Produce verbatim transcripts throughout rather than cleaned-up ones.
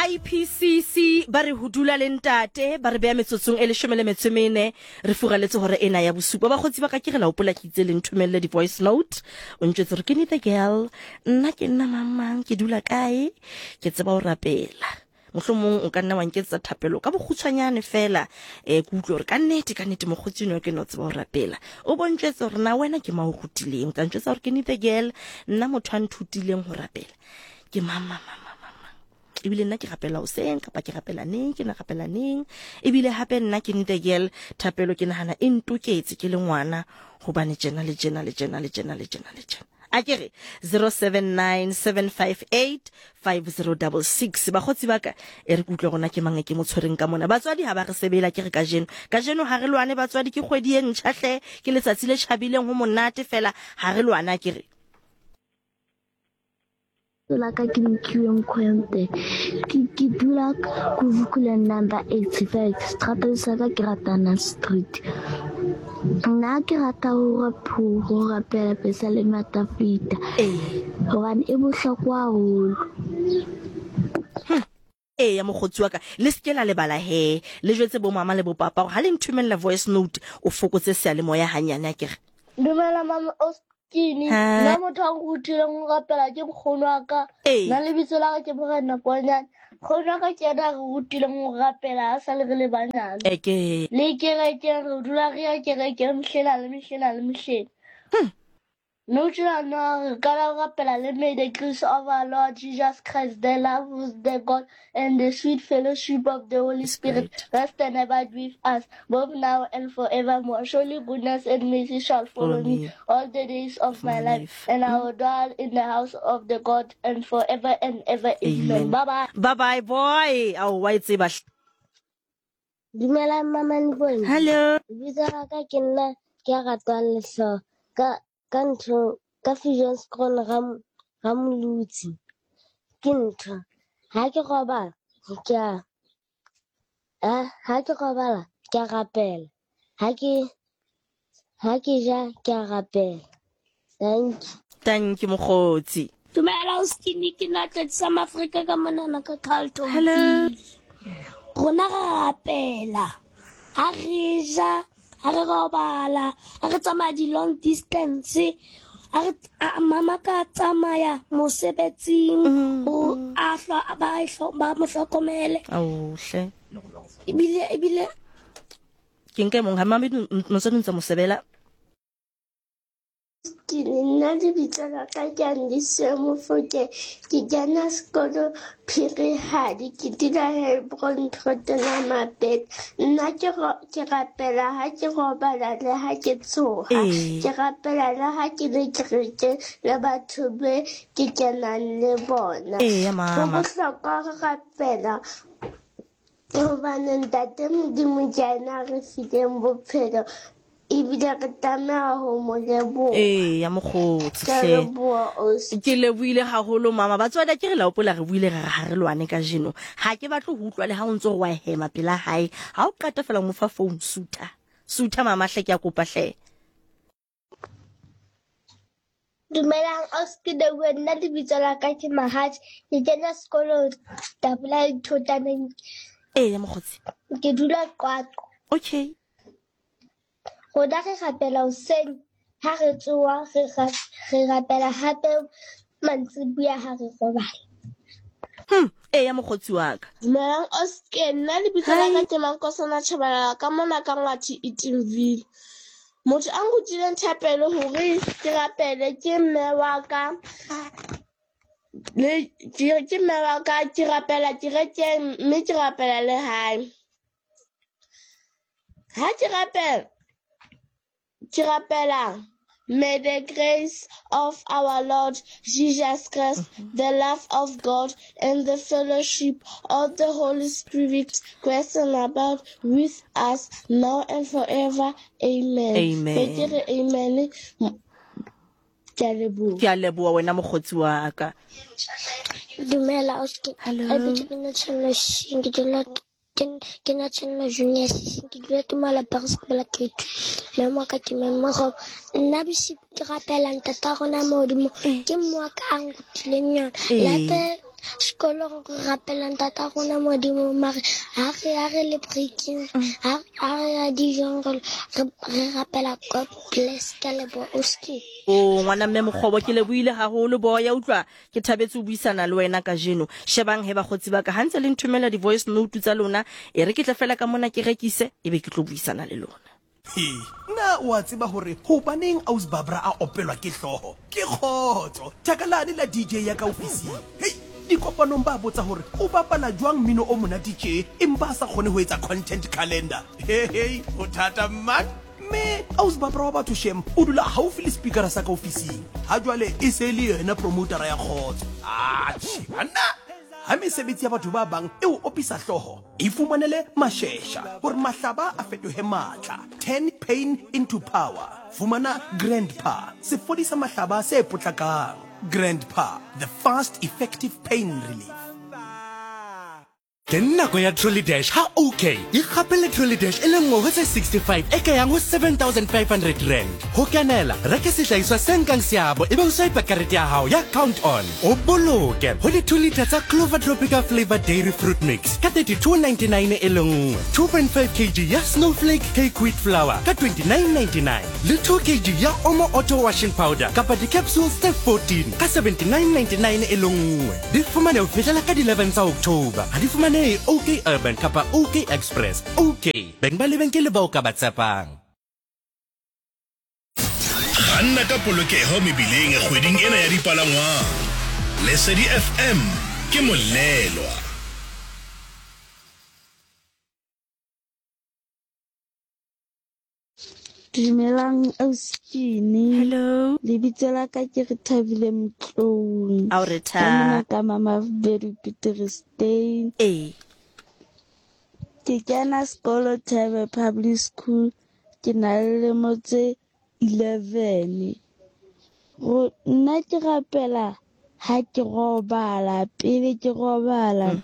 I P C C ba re hudula le ntate ba re bea metsotsong e leshome le metso e mene re furaletse hore ena ya bosupa ba khotsi ba ka ke re la opola ke itse le nthumelle di voice note o ntjetse re ke ni the girl nna ke nna mamang ke dula kae ke tseba o rapela mohlomong o ka nna wa nketsa thapelo ka bokgutshwanyane fela eh ke utlwe re ka nnete ka nnete mogotsi no ke no tseba o rapela o bontjetse hore na wena ke ma o rutileng ka ntjetse hore ke ni the girl nna motho a nthutileng ho rapela ke mama mama ebile nna ke rapela o seng kapa ke rapela neng ke na rapela neng ebile hape nna ke nte girl thapelo ke nahana e ntoketse ke le ngwana hobane jena le jena le jena le jena le jena le jena a ke re zero seven nine seven five eight five zero six six ba khotsi ba ka e re kutlwe gona ke mange ke motshwereng ka mona batswadi ha ba re sebela ke re ka jeno ka jeno ha re lwane batswadi ke kgwedi e ntšhahle ke letsatsi le tshabileng ho monate fela ha re lwana ke re la ka ke nkiweng kwente ke dula ku vukula number eighty-five strata sa ka ke ratana street nna ke rata ho rapho rapela pesa le matafita eh hobane e bohlokwa haholo eh ya mogotsi wa ka le skela le bala he le jwetse bo mama le bo papa ha le nthumella voice note o fokotse se le moya hanyane ya kere dumela mama Kini na motho a go thileng go rapela ke bokgono wa ka na le bitso la ka ke Morena Kwanyane bokgono wa ka ke ena go thileng go rapela a sa le re le banyane eke le ke ke re dula re ya ke re ke mhlena le mhlena le mhlena no tjena no ka la rapela le may the grace of our Lord Jesus Christ the love of the God and the sweet fellowship of the Holy Spirit rest and abide with us both now and forevermore. Surely goodness and mercy shall follow me all the days of my life, and I will dwell in the house of the God and forever and ever. Amen. Bye bye. Bye bye boy. Oh why it's ba Dumela mama Nboni. Hello. Bitsa ka ke nna ke a ratwa le so ka ka ntho ka fusion scroll ram ramolutsi ke ntho ha ke robala ke a ah ha ke robala ke a rapela ha ke ha ke ja ke a rapela thank you thank you mogotsi dumela o skini ke na tla South Africa ka monana ka Carlton hello rona ra rapela ha re ja ha re robala ha re tsamaya di long distance ha re mama ka tsamaya mosebetsing o a hlo ba hlo ba mo hlokomele auhle ebile ebile ke nke mong ha mama no se ntse mosebela ke nna di bitsa ka ke ndi se mo foke ke jana skolo phiri hadi ke dira Hebron trotela mabet nna ke ke rapela ha ke robala le ha ke tsoha ke rapela le ha ke le kereke le batho be ke kenang le bona eh mama go bohlokwa go rapela hobane ntate modimo jana re fileng bophelo ebile re tlameha ho mo leboha eh ya mogotsi hle ke leboile haholo mama batswadi ke re la opola re buile re ha re lwane ka jeno ha ke batle ho utlwa le ha o ntse wa hema pela hae ha o qata fela mo fa phone suta suta mama hle ke a kopa hle dumelang oski de wena di bitsa la ka ke Mahaji ke kena sekolo tabla ithotaneng eh ya mogotsi ke dula Qwaqwa okay go da re rapela o seng ha re tsoa re rapela hape mantsibuya ha re robala hm eh ya mogotsi wa ka dumelang oski nna le bitsa la ka ke Mankosana Tshabala ka mona ka Ngwathi Eatonville motho a ngutile thapelo hore ke rapele ke mme wa ka le ke mme wa ka ke rapela ke reke mme ke rapela le hae ha ke rapela ke rapela may the grace of our Lord Jesus Christ, the love of God, and the fellowship of the Holy Spirit rest and abide with us now and forever. Amen. Amen. Amen. Ke a leboha. Ke a leboha wena mogotsi wa ka. Dumela Oski. Hello. I bet you not tell us in the ke na tsena junior ke dula tumala Paris bela ke le mo ka ke mo go nna bisi ke rapela ntata gona modimo ke mo ka ang tileng yona la te sekolo go rapela ntata gona modimo mare ha re ha re le breaking ha ha re ya dijong re re rapela God bless ka lebo oski. o ngwana mme Mokgobo ke leboile haholo boya utlwa ke thabetse o buisana le wena ka jeno shebang he ba gotsi ba ka hantse le nthumela di voice note tsa lona e re ke tla fela ka mona ke rekise e be ke tlo buisana le lona. He, na wa tseba hore ho baneng aus babra a opelwa ke hloho ke khotso takalane la D J ya ka ofising. Hey, di kopanong ba botsa hore o bapala jwang mino o mona D J empa sa khone ho etsa content calendar. Hey hey, o thata man me aus babra wa batho shem o dula haufi le speaker sa ka ofising ha jwale e se le yena promoter ya khotso. Ah tshana ha mesebetsi ya batho ba bang e o opisa hloho e fumanele mashesha hore mahlaba a fetohe matla. Turn pain into power. Fumana Grandpa sefodisa mahlaba se potlakang. Grandpa, the fast effective pain relief. Ke nako ya Trolley Dash ha okay e gapele Trolley Dash e le ngwe tse sixty-five e ka yang ho seven thousand five hundred rand ho kenela reke sehlaiswa se nkang seabo e be o swipe karete ya hao ya count on o boloke ho di two litres tsa Clover Tropical Flavor Dairy Fruit Mix ka thirty-two ninety-nine e le nngwe two point five kilograms ya Snowflake Cake Wheat Flour ka twenty-nine ninety-nine le two kilograms ya Omo Auto Washing Powder kapa di capsules tse fourteen ka seventy-nine ninety-nine e le nngwe di fumane ho fihlela ka di eleven tsa October ha di fumane OK Urban kapa OK Express. OK beng ba lebenkele ba o ka batsapang. Ganna ka polokeho mebileng e kgweding ena ya dipalangwang. Lesedi F M ke molelwa. Dumelang Austin. Hello. Lebitso la ka ke re Thabile Mtlou. A o re tha. Ka mona ka Mama Very Pieterstein. Eh. Ke kena sekolo Thebe Public School ke na le dilemo tse eleven. Go nna ke rapela ha ke robala pele ke robala.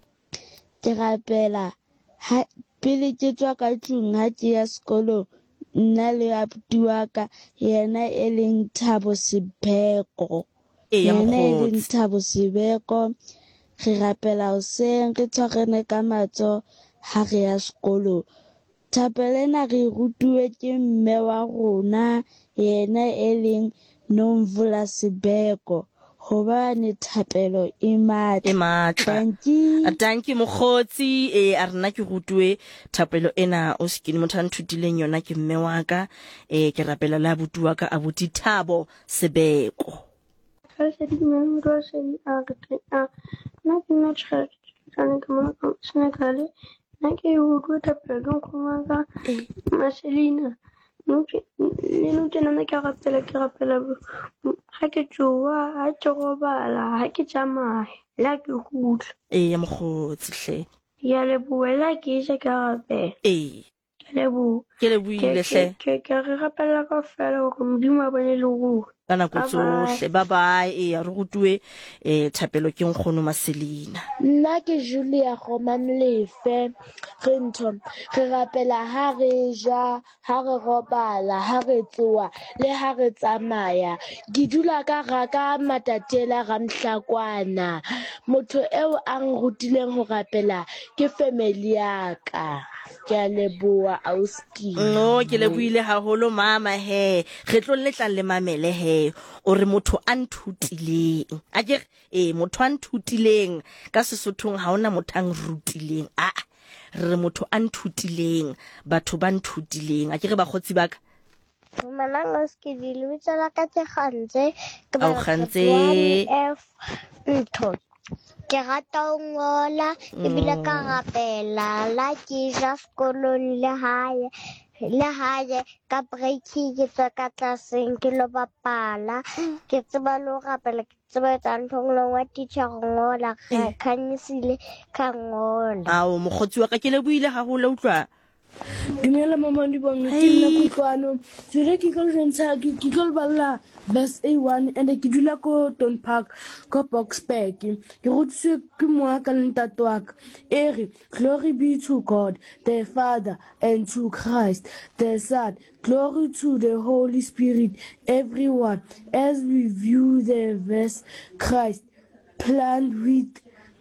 Ke rapela ha pele ke tswa ka tlung ha ke ya sekolo nna le abuti wa ka yena e leng Thabo Sebeko. Yena e leng Thabo Sebeko re rapela hoseng re tshwarene ka matso ha re ya sekolo. Thapelena re rutuwe ke mme wa rona yena e leng Nomvula Sebeko hobane thapelo e matla. E matla. Thank you. Thank you mokgotsi e a rena ke rutwe thapelo ena o skini motho a nthutileng yona ke mme wa ka e ke rapela la abuti wa ka abuti Thabo Sebeko. Ka se di mme ro se di a ke a na ke no tshwara tsane ka mo ka Senegal na ke o go thapelo go ma ka Marcelina. Okay, le no tena na ke rapela ke rapela ha ke tsoa ha ke robala ha ke tsamaya la ke hutla e ya mogotsi hle ya le buela ke se ka rapela e le bu ke le buile hle ke ke re rapela ka fela go modimo a bone le go kana go tsohle bye bye e ya re rutwe e thapelo ke nkgono Marcelina. Nna ke Julia Romamlefe re ntho re rapela ha re ja ha re robala ha re tsoa le ha re tsamaya ke dula ka raka matatela ga Mhlakwana motho eo a nrutileng ho rapela ke family ya ka ke a leboa Austin. No ke le buile haholo mama he re tlo le tlang le mamele he o re motho a nthutileng a ke e motho a nthutileng ka Sesothong ha ona motho a nrutileng a re motho a nthutileng batho ba nthutileng a ke re ba gotsi ba ka Dumelang Oski di lebitso la ka ke Kgantse ke Ao ba Kgantse. F ntho ke rata ho ngola ebile ka rapela la ke ja sekolong le hae le hae ka breaking ke tswa ka tlaseng ke lo bapala ke tseba lo rapela ke tseba tsa nthong lo wa teacher ngola ka khanisile ka ngola. ao mogotsi wa ka ke le buile haholo utlwa Dumela mama di bone ke nna Kutlwano tsere ke go rentsha ke ke go balla bus A one and ke dula ko Don Park ko Boxburg ke go tswe ke moa ka ntato wa ka ere glory be to God the Father and to Christ the Son glory to the Holy Spirit everyone as we view the verse Christ plant with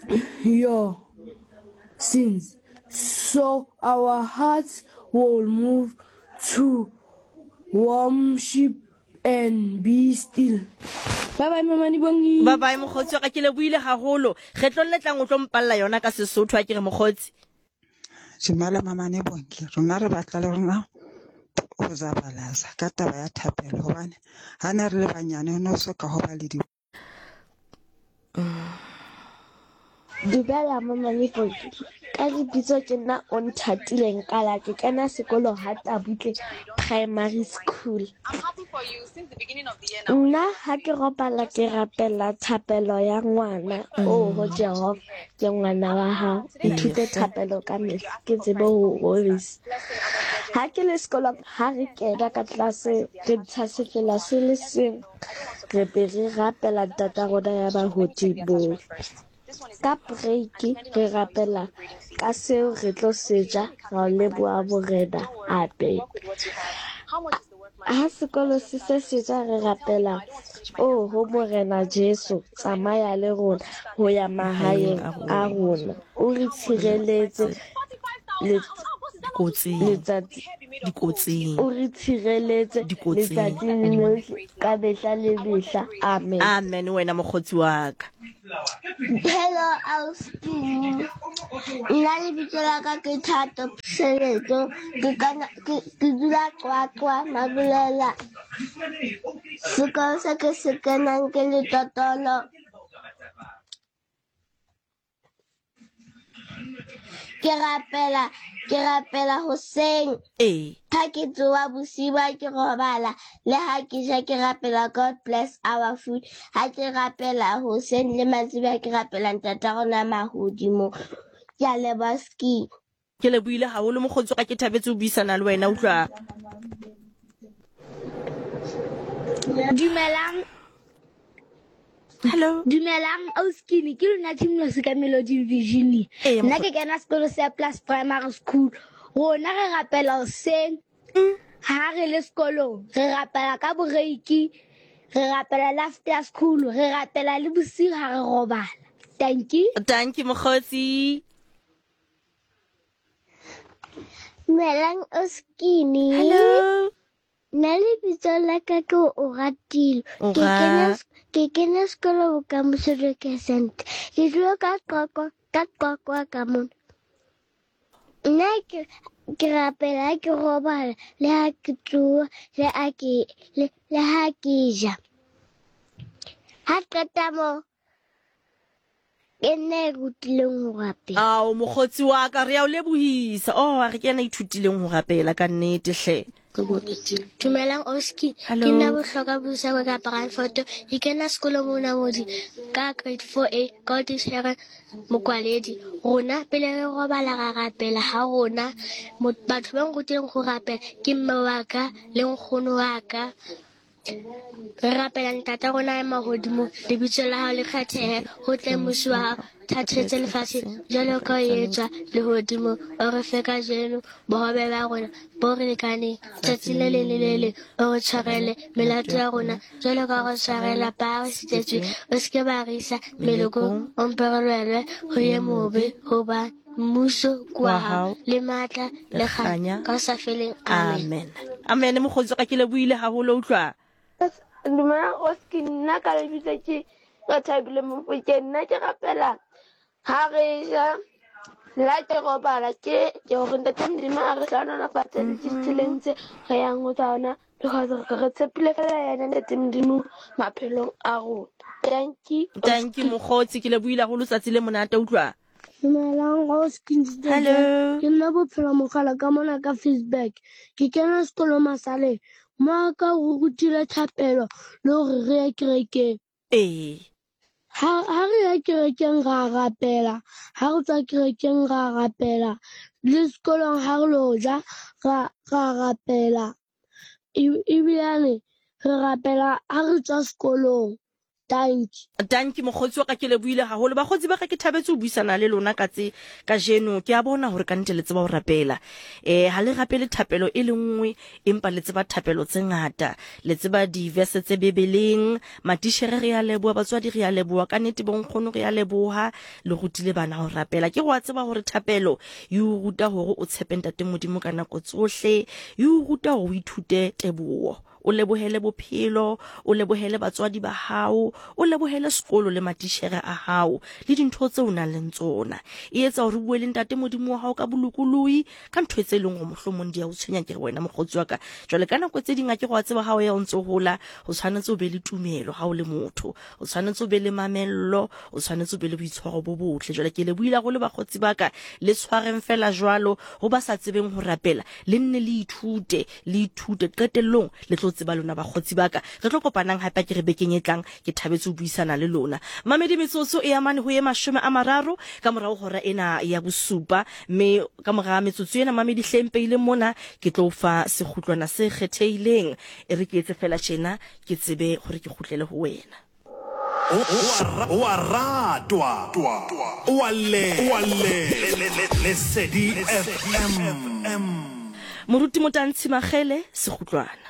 your sins, so our hearts will move to worship and be still. Bye bye, Mamani Bongi. Bye bye, Mokgotsi. Ka ke le buile haholo. Kgetlong le tlang o tlo mpalla yona ka Sesotho a ke re Mokgotsi. Dumela Mamani Bongi. Rona re batla le rona o zabalaza ka taba ya thapelo hobane ha ne re le banyane ho no so ka ho ba le di. Dumela Mamani Bongi. Ka lebitso ke nna o nthatileng kala ke kena sekolo ha Tabutle Primary School. Nna ha ke ropala ke rapela thapelo ya ngwana o ho Jehova ke ngwana wa hao. Ithute thapelo ka mehla ke tsebe ho robisa. Ha ke le sekolong ha re kena ka tlase re ntsha sefela se le seng re be re rapela tata rona ya bahodimo. Ka break re rapela ka seo re tlo seja ra leboha borena ape. Ha sekolo se se seja re rapela o ho morena Jesu tsamaya le rona ho ya mahaeng a rona o re tshireletse le letsatsi dikotsing o re tshireletse letsatsing lohle ka mehla le mehla. Amen. Amen. Wena Mokgotsi wa ka. Hello, Austin. Nna lebitso la ka ke Thato Psheletso. Ke dula Qwaqwa Mabulela. Sekolo se ke se kenang ke Letotolo. Ke rapela ke rapela hoseng. Eh. Ha ke tsoha bosiu ke robala le ha ke ja ke rapela God bless our food. Ha ke rapela hoseng le matsiba ke rapela ntata rona mahodimo. Ke a leboha. Ke le buile haholo Mokgotsi ka ke thabetse ho buisana le wena utlwa. Dumelang. Hello. Dumelang Auskini ke lona timlo se ka Melody Vision. Nna ke kena sekolo se Plus Primary School. Rona re rapela hoseng. Ha re le sekolong re rapela ka break, re rapela after school, re rapela le bosiu ha re robala. Thank you. Thank you Mokgotsi. Dumelang Auskini. Hello. Nna lebitso la ka ke Oratile. Ke kena sekolo bokamoso Joke Center. Ke dula ka Qwaqwa ka Qwaqwa ka mona. Nna ke ke rapela ke robala le ha ke tsoha le ha ke le ha ke ja. Ha qeta mo ke nne rutileng ho rapela. Ao Mokgotsi wa ka re a o lebohisa. Oh a re kena ithutileng ho rapela ka nnete hle. Dumelang Oski. Ke nna bohloka busa ka Brandfort. Ke kena sekolo mona modi ka grade four A God is heaven Mokwaledi. Rona pele re robala ra rapela ha rona batho ba nrutileng go rapela ke mme wa ka le nkgono wa ka. Re rapela ntata rona ya mahodimo lebitso la hao le kgathehe ho tle mosi wa hao thathetse lefatshe jwalo ka etswa lehodimo o re fe ka jeno bohobe ba rona bo re lekaneng tsatsi le le le o re tshwarele melato ya rona jwalo ka go tshwarela pa re sitetswe o seke ba re isa melokong o mperelwe ho ye mobe ho ba mmuso kwa hao le matla le kganya ka sa feleng. Amen. Amen. Mokgotsi ka ke le buile haholo utlwa. Dumelang Oski nna ka lebitso ke ka Thabile Mofokeng. Nna ke rapela ha re ja la ke robala ke ke hore ntate Modimo a re hlanonafatse le ditseleng tse re yang ho tsona because re tshepile fela yena ntate Modimo maphelong a rona. Thank you. Thank you Mokgotsi ke le buile haholo tsatsi le monate utlwa. Dumelang Oski. Hello. Ke nna Bophelo Mogala ka mona ka Facebook. Ke kena sekolo Masale. Maka o rutile thapelo le hore re ye kerekeng. Eh. Ha re ya kerekeng ra rapela, ha re tswa kerekeng ra rapela, le sekolong ha re lo ja ra rapela. Ebilane re rapela ha re tswa sekolong. Danki. Danki mokgotsi wa ka ke leboile haholo bakgotsi ba ka ke thabetse ho buisana le lona ka tse ka jeno ke a bona hore ka ntse le tseba ho rapela eh ha le rapele thapelo e le nngwe empa le tseba thapelo tse ngata le tseba di verse tse bebeleng matishere re a leboha batswadi re a leboha ka nnete bonkgono re a leboha le rutile bana ho rapela ke go a tseba hore thapelo e o ruta hore o tshepe ntate modimo ka nako tsohle e o ruta hore o ithute teboho o lebohele bophelo o lebohele batswadi ba hao o lebohele sekolo le matishere a hao le dintho tse o nang le tsona e etsa hore bue le ntate modimo wa hao ka bolokoloi ka ntho tse leng go mohlomong di a o tshwenya ke wena mogotsi wa ka jwale ka nako tse dinga ke go a tseba hao ya o ntse hola o tshwanetse o be le tumelo ha o le motho o tshwanetse o be le mamello o tshwanetse o be le boitshwaro bo botle jwale ke le buila go le bagotsi ba ka le tshwareng fela jwalo ho ba sa tsebeng ho rapela le nne le ithute le ithute qetellong le tlo tseba lona bagotsi ba ka re tlo kopanang hape ke re bekeng e tlang ke thabetse ho buisana le lona mamedi metsotso e amane ho ye mashome a mararo ka morao hora ena ya bosupa mme ka mora metsotso ena mamedi hlempeile mona ke tlo fa sekhutlwana se kgetheileng e re ke etse fela tjena ke tsebe hore ke khutlele ho wena o a ratwa o a le Lesedi F M moruti motantshi magele sekhutlwana